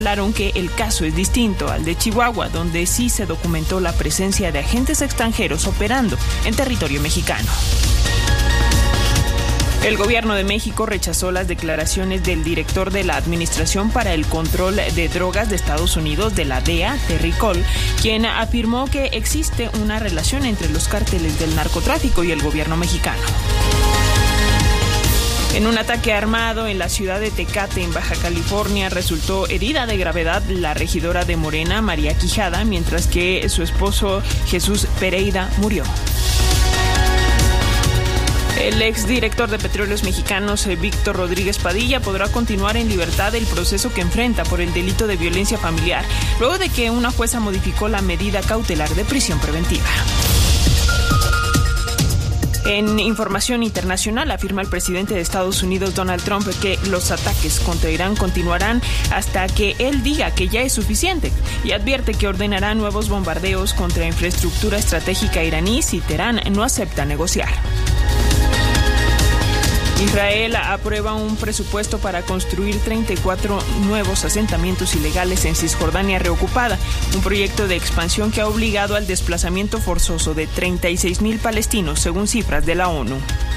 Hablaron que el caso es distinto al de Chihuahua, donde sí se documentó la presencia de agentes extranjeros operando en territorio mexicano. El gobierno de México rechazó las declaraciones del director de la Administración para el Control de Drogas de Estados Unidos, de la DEA, Terry Cole, quien afirmó que existe una relación entre los cárteles del narcotráfico y el gobierno mexicano. En un ataque armado en la ciudad de Tecate, en Baja California, resultó herida de gravedad la regidora de Morena, María Quijada, mientras que su esposo, Jesús Pereira, murió. El exdirector de Petróleos Mexicanos, Víctor Rodríguez Padilla, podrá continuar en libertad el proceso que enfrenta por el delito de violencia familiar, luego de que una jueza modificó la medida cautelar de prisión preventiva. En información internacional, afirma el presidente de Estados Unidos, Donald Trump, que los ataques contra Irán continuarán hasta que él diga que ya es suficiente, y advierte que ordenará nuevos bombardeos contra infraestructura estratégica iraní si Teherán no acepta negociar. Israel aprueba un presupuesto para construir 34 nuevos asentamientos ilegales en Cisjordania reocupada, un proyecto de expansión que ha obligado al desplazamiento forzoso de 36,000 palestinos, según cifras de la ONU.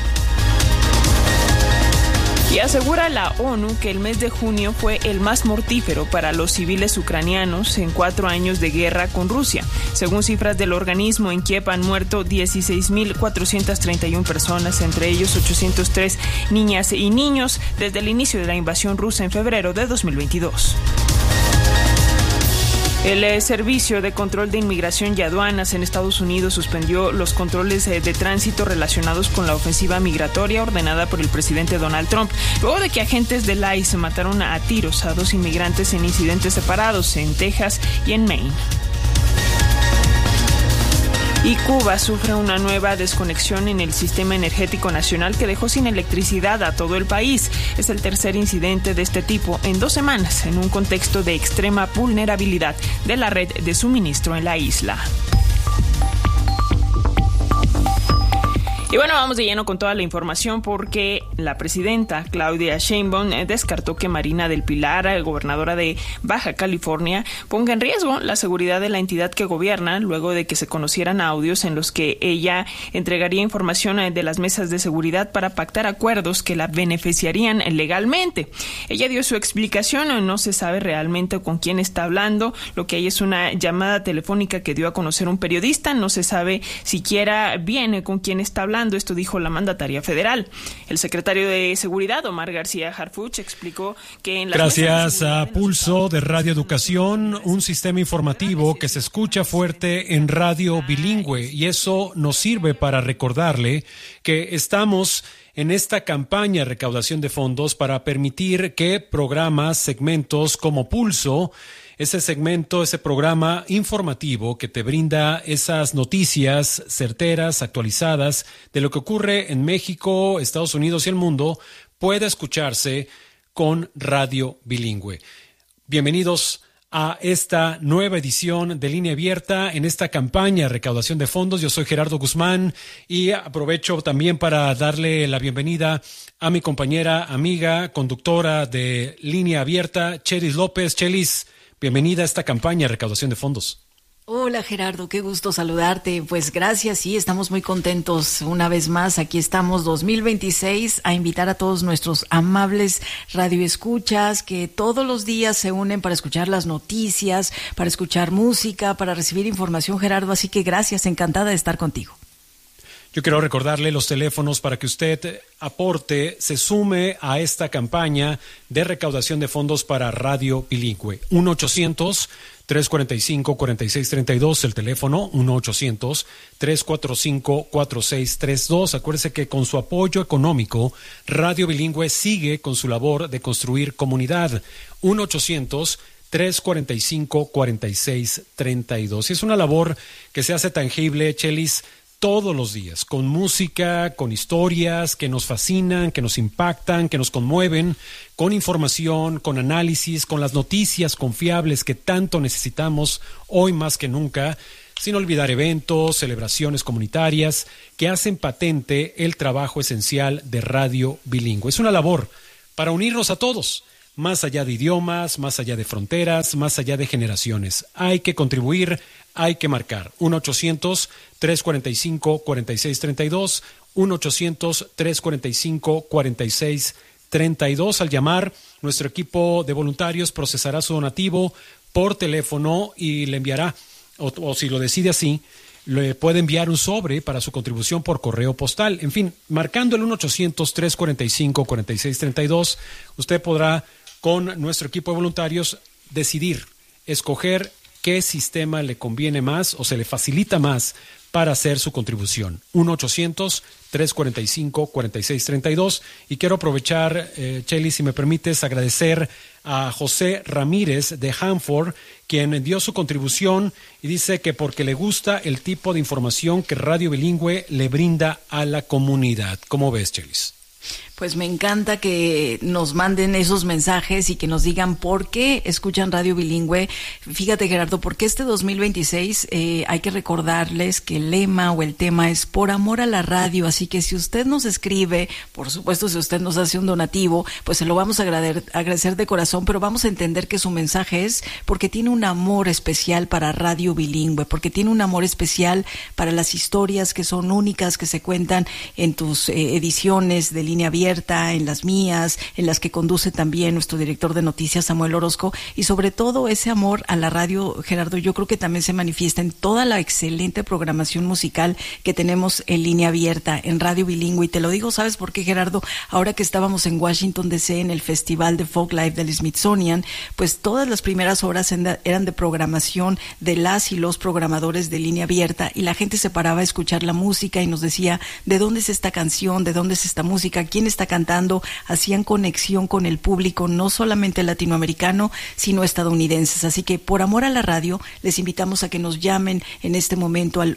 Y asegura la ONU que el mes de junio fue el más mortífero para los civiles ucranianos en 4 años de guerra con Rusia. Según cifras del organismo, en Kiev han muerto 16,431 personas, entre ellos 803 niñas y niños, desde el inicio de la invasión rusa en febrero de 2022. El Servicio de Control de Inmigración y Aduanas en Estados Unidos suspendió los controles de tránsito relacionados con la ofensiva migratoria ordenada por el presidente Donald Trump, luego de que agentes del ICE mataron a tiros a 2 inmigrantes en incidentes separados en Texas y en Maine. Y Cuba sufre una nueva desconexión en el sistema energético nacional que dejó sin electricidad a todo el país. Es el tercer incidente de este tipo en 2 semanas, en un contexto de extrema vulnerabilidad de la red de suministro en la isla. Y bueno, vamos de lleno con toda la información porque la presidenta Claudia Sheinbaum descartó que Marina del Pilar, gobernadora de Baja California, ponga en riesgo la seguridad de la entidad que gobierna luego de que se conocieran audios en los que ella entregaría información de las mesas de seguridad para pactar acuerdos que la beneficiarían legalmente. Ella dio su explicación, no se sabe realmente con quién está hablando, lo que hay es una llamada telefónica que dio a conocer un periodista, no se sabe siquiera bien con quién está hablando. Esto dijo la mandataria federal. El secretario de Seguridad, Omar García Harfuch, explicó que en las Gracias a Pulso de Radio Educación, un sistema informativo que se escucha fuerte en radio bilingüe, y eso nos sirve para recordarle que estamos en esta campaña de recaudación de fondos para permitir que programas, segmentos como Pulso, ese segmento, ese programa informativo que te brinda esas noticias certeras, actualizadas de lo que ocurre en México, Estados Unidos y el mundo, pueda escucharse con radio bilingüe. Bienvenidos a esta nueva edición de Línea Abierta en esta campaña de recaudación de fondos. Yo soy Gerardo Guzmán y aprovecho también para darle la bienvenida a mi compañera, amiga, conductora de Línea Abierta, Chelis López. Chelis, bienvenida a esta campaña de recaudación de fondos. Hola Gerardo, qué gusto saludarte. Pues gracias, sí, estamos muy contentos una vez más. Aquí estamos 2026 a invitar a todos nuestros amables radioescuchas que todos los días se unen para escuchar las noticias, para escuchar música, para recibir información, Gerardo. Así que gracias, encantada de estar contigo. Yo quiero recordarle los teléfonos para que usted aporte, se sume a esta campaña de recaudación de fondos para radio bilingüe. 1-800-345-4632, el teléfono 1-800-345-4632. Acuérdese que con su apoyo económico, Radio Bilingüe sigue con su labor de construir comunidad. 1-800-345-4632. Y es una labor que se hace tangible, Chelis, todos los días, con música, con historias que nos fascinan, que nos impactan, que nos conmueven, con información, con análisis, con las noticias confiables que tanto necesitamos hoy más que nunca, sin olvidar eventos, celebraciones comunitarias que hacen patente el trabajo esencial de Radio Bilingüe. Es una labor para unirnos a todos, más allá de idiomas, más allá de fronteras, más allá de generaciones. Hay que contribuir, hay que marcar. 1-800-345-4632, 1-800-345-4632. Al llamar, nuestro equipo de voluntarios procesará su donativo por teléfono y le enviará, o si lo decide así, le puede enviar un sobre para su contribución por correo postal. En fin, marcando el 1-800-345-4632, usted podrá, con nuestro equipo de voluntarios, decidir, escoger qué sistema le conviene más o se le facilita más para hacer su contribución. 1-800-345-4632. Y quiero aprovechar, Chely, si me permites, agradecer a José Ramírez de Hanford, quien dio su contribución y dice que porque le gusta el tipo de información que Radio Bilingüe le brinda a la comunidad. ¿Cómo ves, Chely? Pues me encanta que nos manden esos mensajes y que nos digan por qué escuchan Radio Bilingüe. Fíjate, Gerardo, porque este 2026 hay que recordarles que el lema o el tema es por amor a la radio. Así que si usted nos escribe, por supuesto, si usted nos hace un donativo, pues se lo vamos a agradecer de corazón, pero vamos a entender que su mensaje es porque tiene un amor especial para Radio Bilingüe, porque tiene un amor especial para las historias que son únicas, que se cuentan en tus ediciones de Línea Abierta, en las mías, en las que conduce también nuestro director de noticias, Samuel Orozco, y sobre todo ese amor a la radio, Gerardo, yo creo que también se manifiesta en toda la excelente programación musical que tenemos en Línea Abierta, en Radio Bilingüe. Y te lo digo, ¿sabes por qué, Gerardo? Ahora que estábamos en Washington D.C. en el Festival de Folk Life del Smithsonian, pues todas las primeras horas eran de programación de las y los programadores de Línea Abierta, y la gente se paraba a escuchar la música y nos decía, ¿de dónde es esta canción? ¿De dónde es esta música? ¿Quién está cantando? Hacían conexión con el público, no solamente latinoamericano, sino estadounidenses. Así que por amor a la radio, les invitamos a que nos llamen en este momento al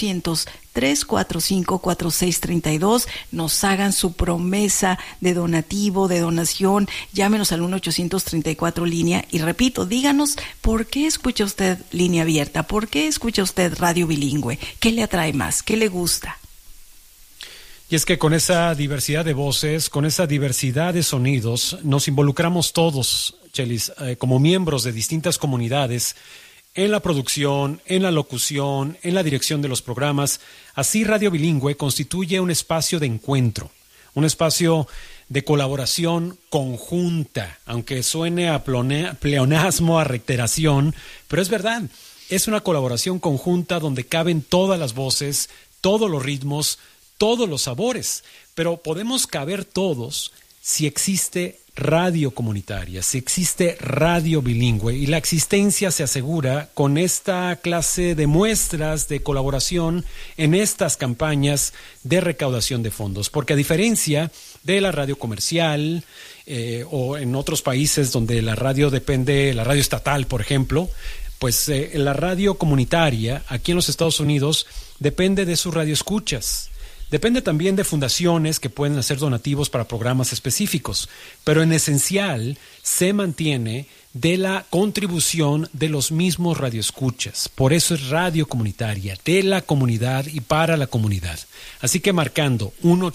1-800-345-4632, nos hagan su promesa de donativo, de donación, llámenos al 1-834 línea y repito, díganos por qué escucha usted Línea Abierta, por qué escucha usted Radio Bilingüe, qué le atrae más, qué le gusta. Y es que con esa diversidad de voces, con esa diversidad de sonidos, nos involucramos todos, Chely, como miembros de distintas comunidades, en la producción, en la locución, en la dirección de los programas. Así Radio Bilingüe constituye un espacio de encuentro, un espacio de colaboración conjunta, aunque suene a pleonasmo, a reiteración, pero es verdad, es una colaboración conjunta donde caben todas las voces, todos los ritmos, todos los sabores, pero podemos caber todos si existe radio comunitaria, si existe Radio Bilingüe, y la existencia se asegura con esta clase de muestras de colaboración en estas campañas de recaudación de fondos, porque a diferencia de la radio comercial o en otros países donde la radio depende, la radio estatal, por ejemplo, pues la radio comunitaria aquí en los Estados Unidos depende de sus radioescuchas. Depende también de fundaciones que pueden hacer donativos para programas específicos, pero en esencial se mantiene de la contribución de los mismos radioescuchas. Por eso es radio comunitaria, de la comunidad y para la comunidad. Así que marcando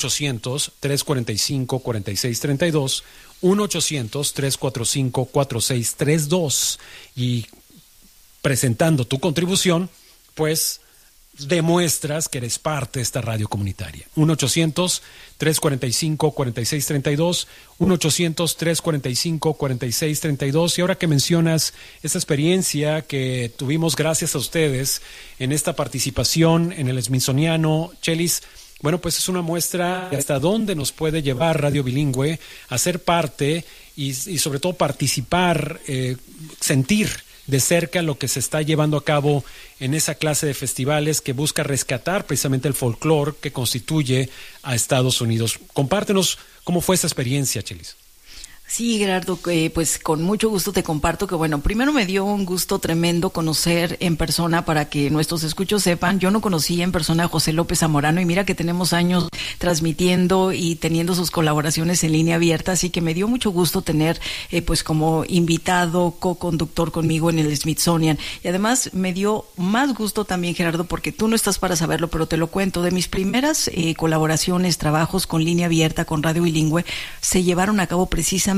1-800-345-4632, 1-800-345-4632 y presentando tu contribución, pues demuestras que eres parte de esta radio comunitaria. 1-800-345-4632, 1-800-345-4632. Y ahora que mencionas esta experiencia que tuvimos gracias a ustedes en esta participación en el Smithsoniano, Chely, bueno, pues es una muestra de hasta dónde nos puede llevar Radio Bilingüe a ser parte y sobre todo participar, sentir de cerca lo que se está llevando a cabo en esa clase de festivales que busca rescatar precisamente el folclore que constituye a Estados Unidos. Compártenos cómo fue esa experiencia, Chely. Sí, Gerardo, pues con mucho gusto te comparto que, bueno, primero me dio un gusto tremendo conocer en persona, para que nuestros escuchos sepan, yo no conocía en persona a José López Zamorano, y mira que tenemos años transmitiendo y teniendo sus colaboraciones en Línea Abierta, así que me dio mucho gusto tener pues como invitado, co-conductor conmigo en el Smithsonian, y además me dio más gusto también, Gerardo, porque tú no estás para saberlo, pero te lo cuento, de mis primeras colaboraciones, trabajos con Línea Abierta, con Radio Bilingüe, se llevaron a cabo precisamente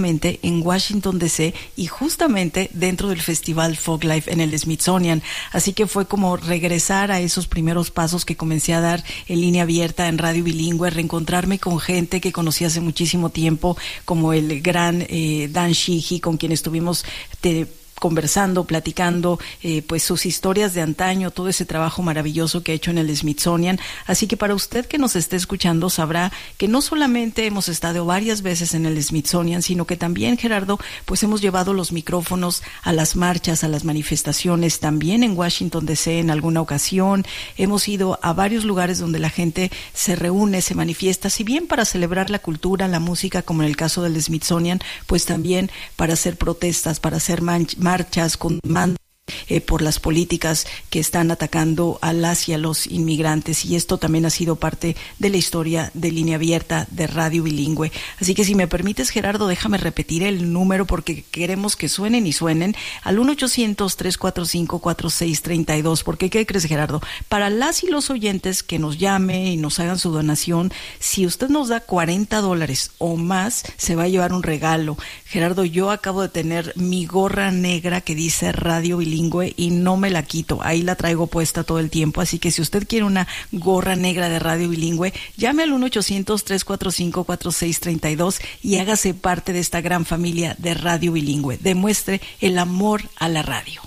precisamente en Washington DC y justamente dentro del Festival Folklife en el Smithsonian. Así que fue como regresar a esos primeros pasos que comencé a dar en línea abierta en Radio Bilingüe, reencontrarme con gente que conocí hace muchísimo tiempo, como el gran Dan Sheehy, con quien estuvimos conversando, platicando, pues sus historias de antaño, todo ese trabajo maravilloso que ha hecho en el Smithsonian. Así que para usted que nos esté escuchando sabrá que no solamente hemos estado varias veces en el Smithsonian, sino que también, Gerardo, pues hemos llevado los micrófonos a las marchas, a las manifestaciones, también en Washington DC en alguna ocasión. Hemos ido a varios lugares donde la gente se reúne, se manifiesta, si bien para celebrar la cultura, la música, como en el caso del Smithsonian, pues también para hacer protestas, para hacer marchas con por las políticas que están atacando a las y a los inmigrantes, y esto también ha sido parte de la historia de Línea Abierta de Radio Bilingüe. Así que si me permites, Gerardo, déjame repetir el número porque queremos que suenen y suenen al 1-800-345-4632, porque ¿qué crees, Gerardo? Para las y los oyentes que nos llamen y nos hagan su donación, si usted nos da $40 o más, se va a llevar un regalo. Gerardo, yo acabo de tener mi gorra negra que dice Radio Bilingüe y no me la quito, ahí la traigo puesta todo el tiempo, así que si usted quiere una gorra negra de Radio Bilingüe, llame al 1-800-345-4632 y hágase parte de esta gran familia de Radio Bilingüe. Demuestre el amor a la radio.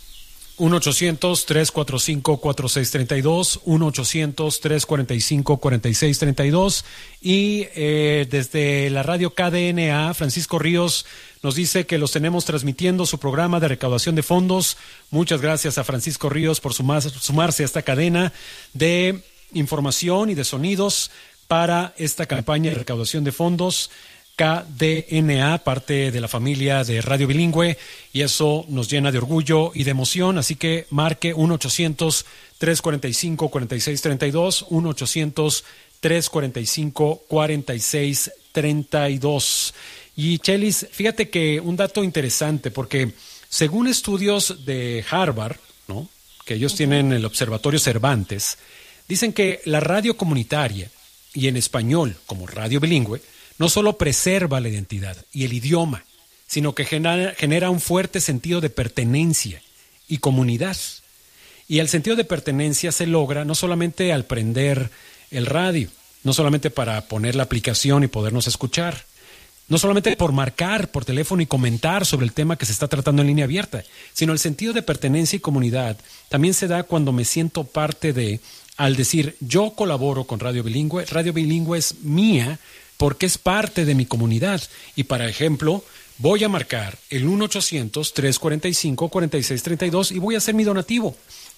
1-800-345-4632, 1-800-345-4632 y desde la radio KDNA, Francisco Ríos nos dice que los tenemos transmitiendo su programa de recaudación de fondos. Muchas gracias a Francisco Ríos por sumarse a esta cadena de información y de sonidos para esta campaña de recaudación de fondos. KDNA, parte de la familia de Radio Bilingüe, y eso nos llena de orgullo y de emoción, así que marque 1-800-345-4632, 1-800-345-4632. Y Chelis, fíjate que un dato interesante, porque según estudios de Harvard, ¿no?, que ellos tienen el Observatorio Cervantes, dicen que la radio comunitaria y en español como Radio Bilingüe no solo preserva la identidad y el idioma, sino que genera un fuerte sentido de pertenencia y comunidad. Y el sentido de pertenencia se logra no solamente al prender el radio, no solamente para poner la aplicación y podernos escuchar, no solamente por marcar por teléfono y comentar sobre el tema que se está tratando en línea abierta, sino el sentido de pertenencia y comunidad también se da cuando me siento parte de, al decir yo colaboro con Radio Bilingüe es mía, porque es parte de mi comunidad. Y para ejemplo, voy a marcar el 1-800-345-4632 y voy a hacer mi donativo.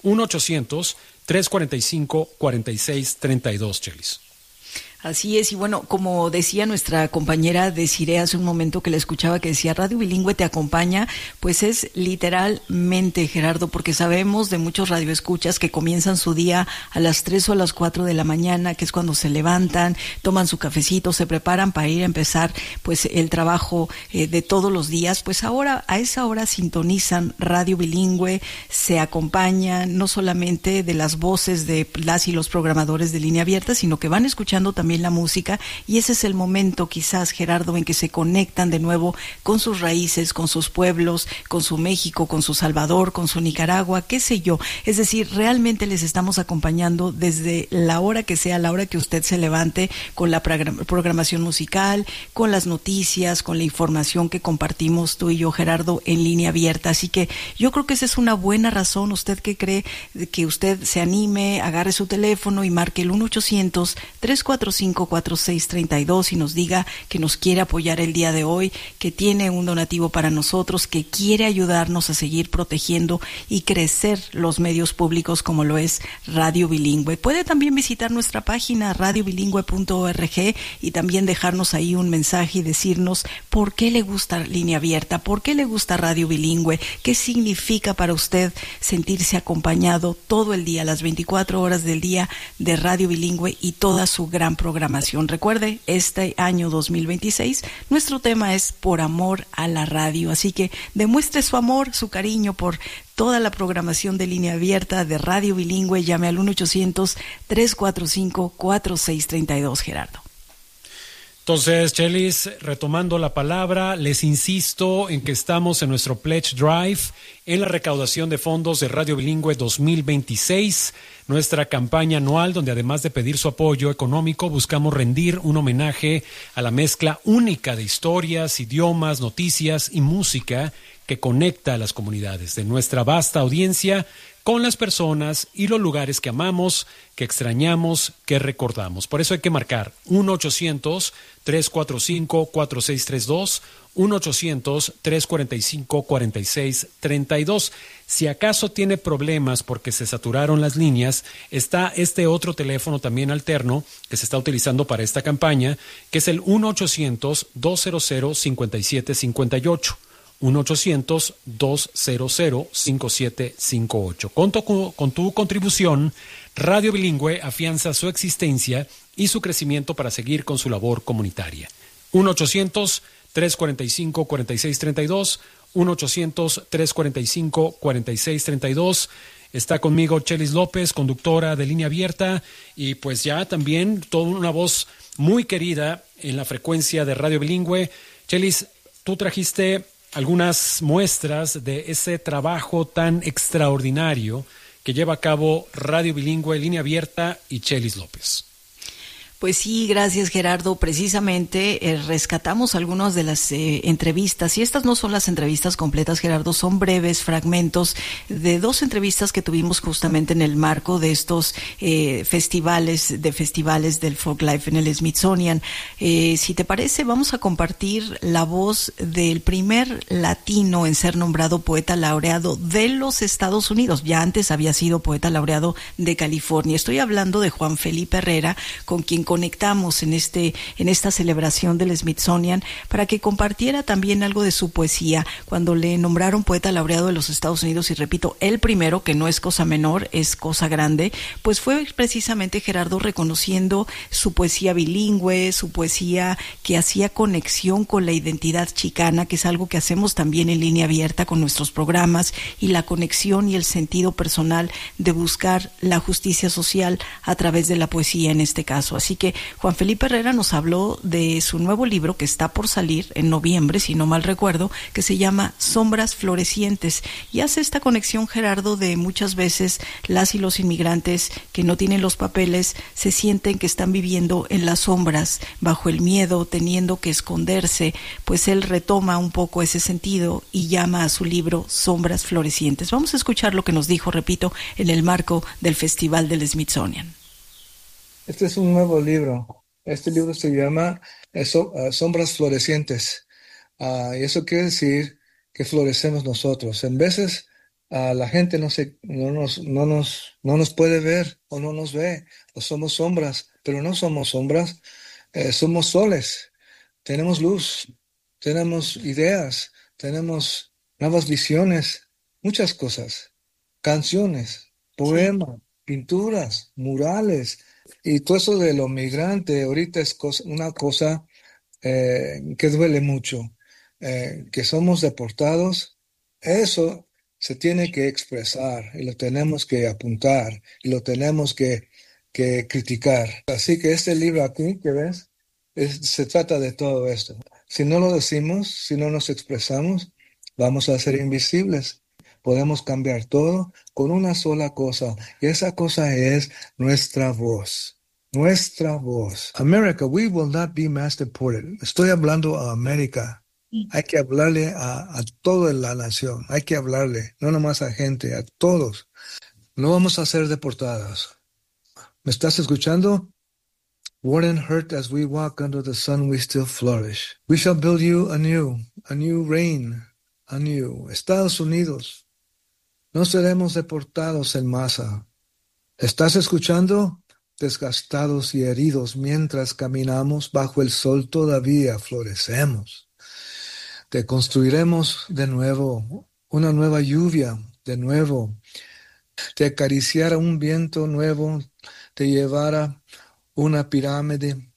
1-800-345-4632, Chelis. Así es, y bueno, como decía nuestra compañera Desiree hace un momento que la escuchaba, que decía Radio Bilingüe te acompaña, pues es literalmente, Gerardo, porque sabemos de muchos radioescuchas que comienzan su día a las 3 o a las 4 de la mañana, que es cuando se levantan, toman su cafecito, se preparan para ir a empezar pues el trabajo de todos los días. Pues ahora a esa hora sintonizan Radio Bilingüe, se acompañan no solamente de las voces de las y los programadores de Línea Abierta, sino que van escuchando también la música, y ese es el momento quizás, Gerardo, en que se conectan de nuevo con sus raíces, con sus pueblos, con su México, con su Salvador, con su Nicaragua, qué sé yo. Es decir, realmente les estamos acompañando desde la hora que sea, la hora que usted se levante, con la programación musical, con las noticias, con la información que compartimos tú y yo, Gerardo, en Línea Abierta. Así que yo creo que esa es una buena razón. ¿Usted qué cree? Que usted se anime, agarre su teléfono y marque el 1-800-345-4632 y nos diga que nos quiere apoyar el día de hoy, que tiene un donativo para nosotros, que quiere ayudarnos a seguir protegiendo y crecer los medios públicos como lo es Radio Bilingüe. Puede también visitar nuestra página radiobilingüe.org y también dejarnos ahí un mensaje y decirnos por qué le gusta Línea Abierta, por qué le gusta Radio Bilingüe, qué significa para usted sentirse acompañado todo el día, las 24 horas del día de Radio Bilingüe y toda su gran programación. Recuerde, este año 2026, nuestro tema es Por Amor a la Radio, así que demuestre su amor, su cariño por toda la programación de Línea Abierta de Radio Bilingüe. Llame al 1-800-345-4632, Gerardo. Entonces, Chelis, retomando la palabra, les insisto en que estamos en nuestro Pledge Drive en la recaudación de fondos de Radio Bilingüe 2026, nuestra campaña anual donde además de pedir su apoyo económico, buscamos rendir un homenaje a la mezcla única de historias, idiomas, noticias y música que conecta a las comunidades de nuestra vasta audiencia con las personas y los lugares que amamos, que extrañamos, que recordamos. Por eso hay que marcar 1-800-345-4632, 1-800-345-4632. Si acaso tiene problemas porque se saturaron las líneas, está este otro teléfono también alterno que se está utilizando para esta campaña, que es el 1-800-200-5758. 1-800-200-5758. Con tu contribución, Radio Bilingüe afianza su existencia y su crecimiento para seguir con su labor comunitaria. 1-800-345-4632, 1-800-345-4632. Está conmigo Chelis López, conductora de Línea Abierta, y pues ya también toda una voz muy querida en la frecuencia de Radio Bilingüe. Chelis, tú trajiste algunas muestras de ese trabajo tan extraordinario que lleva a cabo Radio Bilingüe, Línea Abierta y Chelis López. Pues sí, gracias Gerardo. Precisamente rescatamos algunas de las entrevistas, y estas no son las entrevistas completas, Gerardo, son breves fragmentos de 2 entrevistas que tuvimos justamente en el marco de estos festivales del Folklife en el Smithsonian. Si te parece, vamos a compartir la voz del primer latino en ser nombrado poeta laureado de los Estados Unidos. Ya antes había sido poeta laureado de California. Estoy hablando de Juan Felipe Herrera, con quien conectamos en esta celebración del Smithsonian para que compartiera también algo de su poesía cuando le nombraron poeta laureado de los Estados Unidos, y repito, el primero, que no es cosa menor, es cosa grande, pues fue precisamente Gerardo reconociendo su poesía bilingüe, su poesía que hacía conexión con la identidad chicana, que es algo que hacemos también en Línea Abierta con nuestros programas, y la conexión y el sentido personal de buscar la justicia social a través de la poesía en este caso. Así que Juan Felipe Herrera nos habló de su nuevo libro que está por salir en noviembre, si no mal recuerdo, que se llama Sombras Florecientes, y hace esta conexión, Gerardo, de muchas veces las y los inmigrantes que no tienen los papeles se sienten que están viviendo en las sombras, bajo el miedo, teniendo que esconderse. Pues él retoma un poco ese sentido y llama a su libro Sombras Florecientes. Vamos a escuchar lo que nos dijo, repito, en el marco del Festival del Smithsonian. Este es un nuevo libro. Este libro se llama Sombras Florecientes. Y eso quiere decir que florecemos nosotros. En veces la gente no nos puede ver o no nos ve, o somos sombras, pero no somos sombras, somos soles. Tenemos luz, tenemos ideas, tenemos nuevas visiones, muchas cosas, canciones, poemas, pinturas, murales. Y todo eso de lo migrante ahorita es una cosa que duele mucho, que somos deportados. Eso se tiene que expresar y lo tenemos que apuntar y lo tenemos que criticar. Así que este libro aquí que ves, se trata de todo esto. Si no lo decimos, si no nos expresamos, vamos a ser invisibles. Podemos cambiar todo con una sola cosa, y esa cosa es nuestra voz. Nuestra voz. America, we will not be mass deported. Estoy hablando a América. Hay que hablarle a toda la nación. Hay que hablarle, no nomás a gente, a todos. No vamos a ser deportados. ¿Me estás escuchando? Warden hurt as we walk under the sun, we still flourish. We shall build you a new reign, anew. Estados Unidos. No seremos deportados en masa. ¿Estás escuchando? Desgastados y heridos mientras caminamos bajo el sol todavía florecemos. Te construiremos de nuevo, una nueva lluvia de nuevo. Te acariciará un viento nuevo, te llevará una pirámide,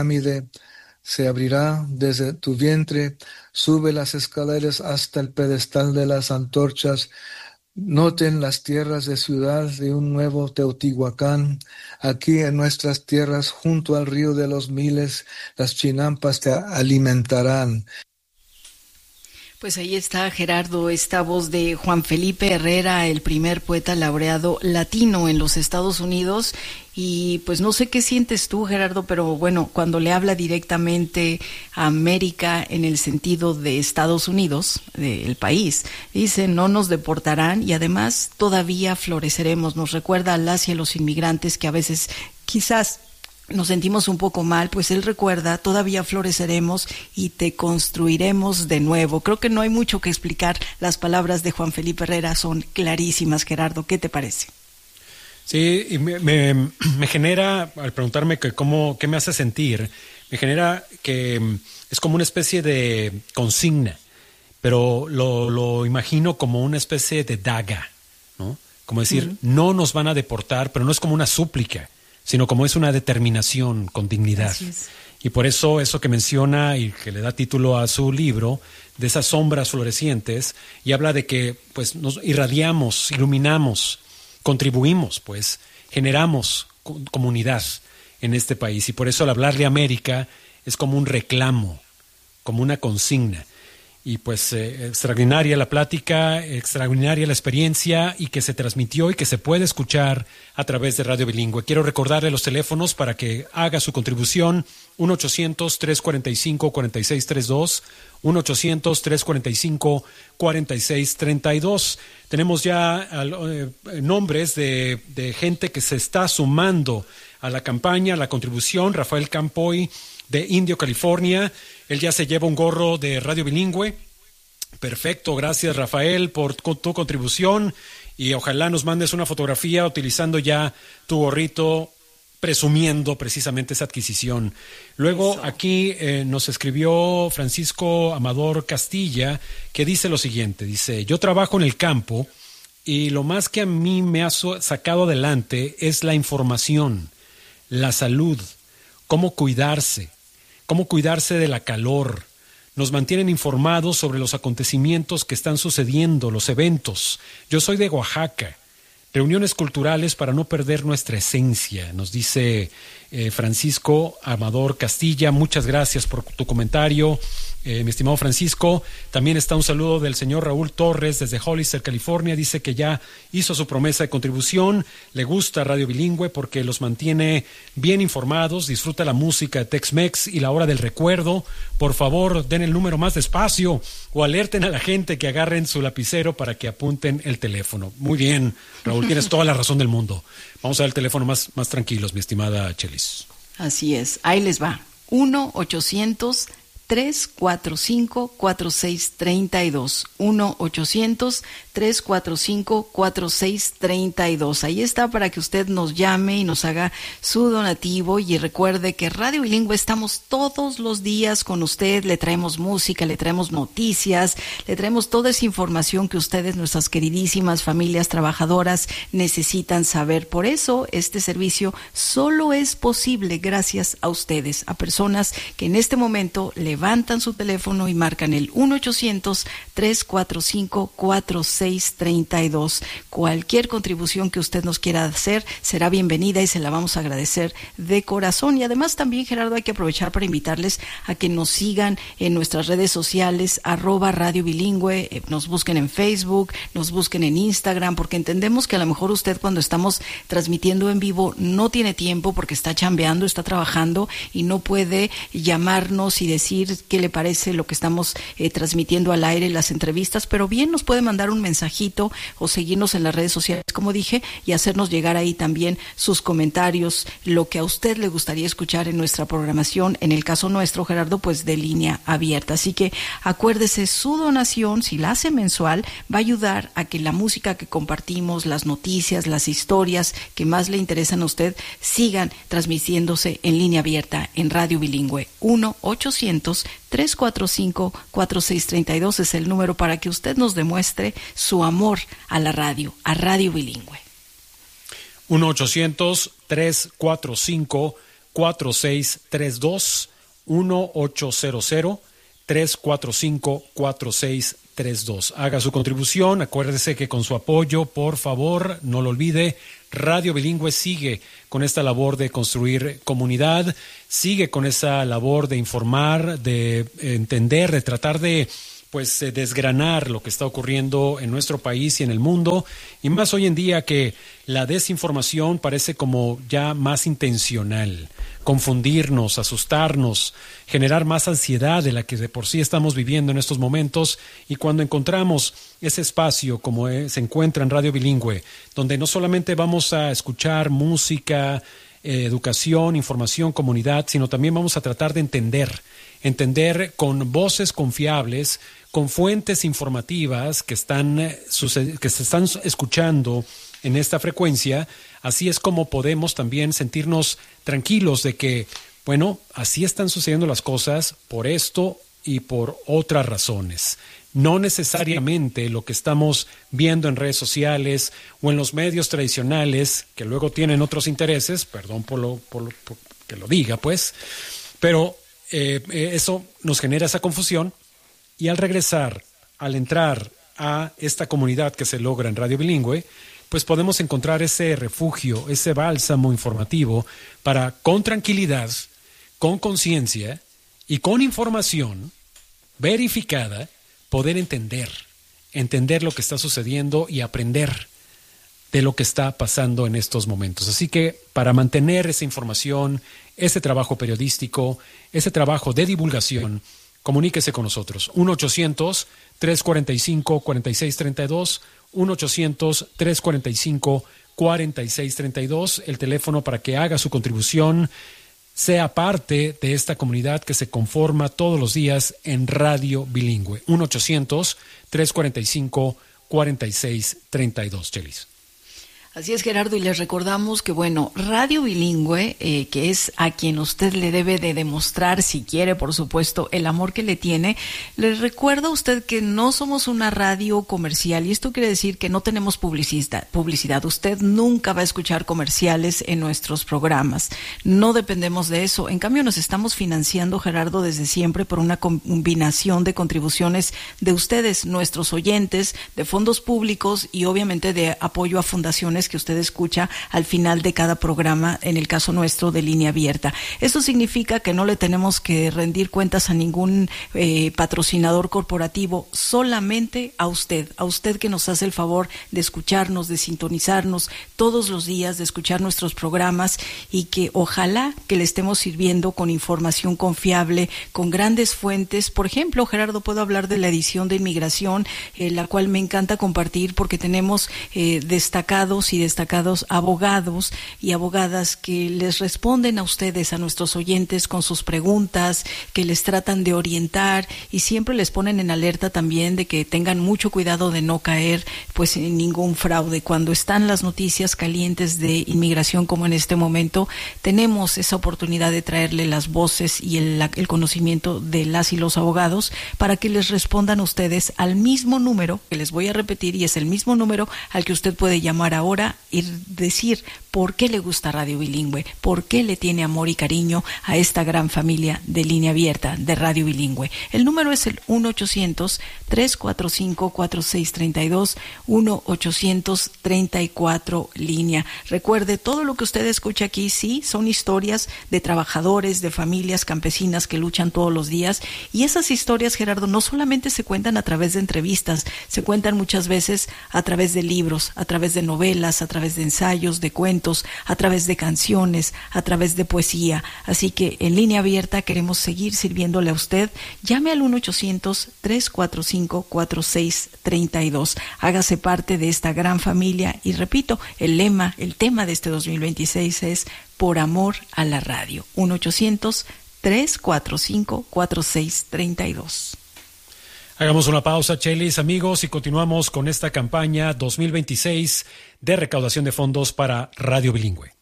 se abrirá desde tu vientre, sube las escaleras hasta el pedestal de las antorchas. Noten las tierras de ciudad de un nuevo Teotihuacán. Aquí en nuestras tierras, junto al río de los miles, las chinampas te alimentarán. Pues ahí está, Gerardo, esta voz de Juan Felipe Herrera, el primer poeta laureado latino en los Estados Unidos. Y pues no sé qué sientes tú, Gerardo, pero bueno, cuando le habla directamente a América en el sentido de Estados Unidos, del país, dice: no nos deportarán y además todavía floreceremos. Nos recuerda a las y a los inmigrantes que a veces quizás nos sentimos un poco mal, pues él recuerda: todavía floreceremos y te construiremos de nuevo. Creo que no hay mucho que explicar. Las palabras de Juan Felipe Herrera son clarísimas, Gerardo. ¿Qué te parece? Sí, y me genera, al preguntarme qué me hace sentir, me genera que es como una especie de consigna, pero lo imagino como una especie de daga, ¿no? Como decir, no nos van a deportar, pero no es como una súplica, sino como es una determinación con dignidad. Y por eso que menciona y que le da título a su libro, de esas sombras florecientes, y habla de que pues nos irradiamos, iluminamos, contribuimos, pues generamos comunidad en este país. Y por eso al hablarle a América es como un reclamo, como una consigna. Y pues extraordinaria la plática, extraordinaria la experiencia, y que se transmitió y que se puede escuchar a través de Radio Bilingüe. Quiero recordarle los teléfonos para que haga su contribución: 1-800-345-4632, 1-800-345-4632. Tenemos ya nombres de gente que se está sumando a la campaña, a la contribución. Rafael Campoy, de Indio, California. Él ya se lleva un gorro de Radio Bilingüe. Perfecto, gracias, Rafael, por tu contribución, y ojalá nos mandes una fotografía utilizando ya tu gorrito, presumiendo precisamente esa adquisición. Luego aquí nos escribió Francisco Amador Castilla, que dice lo siguiente, dice: yo trabajo en el campo y lo más que a mí me ha sacado adelante es la información, la salud, cómo cuidarse de la calor. Nos mantienen informados sobre los acontecimientos que están sucediendo, los eventos. Yo soy de Oaxaca. Reuniones culturales para no perder nuestra esencia, nos dice Francisco Amador Castilla. Muchas gracias por tu comentario, mi estimado Francisco. También está un saludo del señor Raúl Torres desde Hollister, California. Dice que ya hizo su promesa de contribución, le gusta Radio Bilingüe porque los mantiene bien informados, disfruta la música de Tex-Mex y la hora del recuerdo. Por favor, den el número más despacio o alerten a la gente que agarren su lapicero para que apunten el teléfono. Muy bien, Raúl, tienes toda la razón del mundo. Vamos a ver el teléfono más tranquilos, mi estimada Chelis. Así es, ahí les va. 1-800-345-4632. 1-800-345-4632. Ahí está para que usted nos llame y nos haga su donativo. Y recuerde que Radio Bilingüe estamos todos los días con usted. Le traemos música, le traemos noticias, le traemos toda esa información que ustedes, nuestras queridísimas familias trabajadoras, necesitan saber. Por eso este servicio solo es posible gracias a ustedes, a personas que en este momento levantan su teléfono y marcan el 1-800-345-4632. Cualquier contribución que usted nos quiera hacer será bienvenida y se la vamos a agradecer de corazón. Y además también, Gerardo, hay que aprovechar para invitarles a que nos sigan en nuestras redes sociales, @Radio Bilingüe, nos busquen en Facebook, nos busquen en Instagram, porque entendemos que a lo mejor usted, cuando estamos transmitiendo en vivo, no tiene tiempo porque está chambeando, está trabajando y no puede llamarnos y decir qué le parece lo que estamos transmitiendo al aire, las entrevistas, pero bien nos puede mandar un mensajito o seguirnos en las redes sociales, como dije, y hacernos llegar ahí también sus comentarios, lo que a usted le gustaría escuchar en nuestra programación, en el caso nuestro, Gerardo, pues de línea abierta. Así que acuérdese, su donación, si la hace mensual, va a ayudar a que la música que compartimos, las noticias, las historias que más le interesan a usted, sigan transmitiéndose en línea abierta en Radio Bilingüe. 1-800-345-4632 es el número para que usted nos demuestre su amor a la radio, a Radio Bilingüe. 1-800-345-4632, 1-800-345-4632. 4632. Haga su contribución, acuérdese que con su apoyo, por favor, no lo olvide, Radio Bilingüe sigue con esta labor de construir comunidad, sigue con esa labor de informar, de entender, de tratar de desgranar lo que está ocurriendo en nuestro país y en el mundo, y más hoy en día que la desinformación parece como ya más intencional, confundirnos, asustarnos, generar más ansiedad de la que de por sí estamos viviendo en estos momentos, y cuando encontramos ese espacio como se encuentra en Radio Bilingüe, donde no solamente vamos a escuchar música, educación, información, comunidad, sino también vamos a tratar de entender con voces confiables, con fuentes informativas que se están escuchando en esta frecuencia. Así es como podemos también sentirnos tranquilos de que, bueno, así están sucediendo las cosas por esto y por otras razones. No necesariamente lo que estamos viendo en redes sociales o en los medios tradicionales, que luego tienen otros intereses, perdón por que lo diga, pues, pero eso nos genera esa confusión, y al entrar a esta comunidad que se logra en Radio Bilingüe, pues podemos encontrar ese refugio, ese bálsamo informativo para, con tranquilidad, con conciencia y con información verificada, poder entender lo que está sucediendo y aprender de lo que está pasando en estos momentos. Así que para mantener esa información, ese trabajo periodístico, ese trabajo de divulgación, comuníquese con nosotros. 1-800-345-4632, 1-800-345-4632, el teléfono para que haga su contribución, sea parte de esta comunidad que se conforma todos los días en Radio Bilingüe. 1-800-345-4632, Chelis. Así es, Gerardo, y les recordamos que, bueno, Radio Bilingüe, que es a quien usted le debe de demostrar, si quiere, por supuesto, el amor que le tiene. Les recuerdo a usted que no somos una radio comercial, y esto quiere decir que no tenemos publicidad. Usted nunca va a escuchar comerciales en nuestros programas. No dependemos de eso. En cambio, nos estamos financiando, Gerardo, desde siempre por una combinación de contribuciones de ustedes, nuestros oyentes, de fondos públicos y obviamente de apoyo a fundaciones que usted escucha al final de cada programa, en el caso nuestro de Línea Abierta. Esto significa que no le tenemos que rendir cuentas a ningún patrocinador corporativo, solamente a usted que nos hace el favor de escucharnos, de sintonizarnos todos los días, de escuchar nuestros programas, y que ojalá que le estemos sirviendo con información confiable, con grandes fuentes. Por ejemplo, Gerardo, puedo hablar de la edición de Inmigración, la cual me encanta compartir porque tenemos destacados abogados y abogadas que les responden a ustedes, a nuestros oyentes, con sus preguntas, que les tratan de orientar y siempre les ponen en alerta también de que tengan mucho cuidado de no caer pues en ningún fraude. Cuando están las noticias calientes de inmigración como en este momento, tenemos esa oportunidad de traerle las voces y el conocimiento de las y los abogados para que les respondan a ustedes al mismo número que les voy a repetir, y es el mismo número al que usted puede llamar ahora y decir por qué le gusta Radio Bilingüe, por qué le tiene amor y cariño a esta gran familia de Línea Abierta de Radio Bilingüe. El número es el 1-800-345-4632, 1-800-34-LÍNEA. Recuerde, todo lo que usted escucha aquí, sí, son historias de trabajadores, de familias campesinas que luchan todos los días, y esas historias, Gerardo, no solamente se cuentan a través de entrevistas, se cuentan muchas veces a través de libros, a través de novelas, a través de ensayos, de cuentos, a través de canciones, a través de poesía. Así que en Línea Abierta queremos seguir sirviéndole a usted. Llame al 1-800-345-4632. Hágase parte de esta gran familia, y repito, el tema de este 2026 es Por Amor a la Radio. 1-800-345-4632. Hagamos una pausa, Chelis, amigos, y continuamos con esta campaña 2026 de recaudación de fondos para Radio Bilingüe.